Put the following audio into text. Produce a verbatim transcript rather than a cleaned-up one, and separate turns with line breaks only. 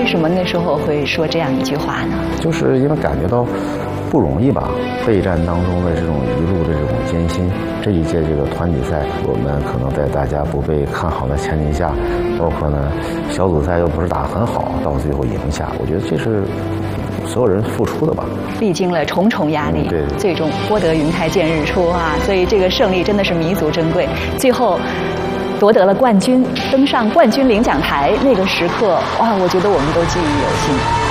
什么那时候会说这样一句话呢？
就是因为感觉到不容易吧，备战当中的这种一路的这种艰辛。这一届这个团体赛，我们可能在大家不被看好的前提下，包括呢小组赛又不是打得很好，到最后赢下，我觉得这是所有人付出的吧。
历经了重重压力，
嗯、对，
最终拨得云台见日出啊！所以这个胜利真的是弥足珍贵。最后夺得了冠军，登上冠军领奖台，那个时刻，哇，我觉得我们都记忆犹新。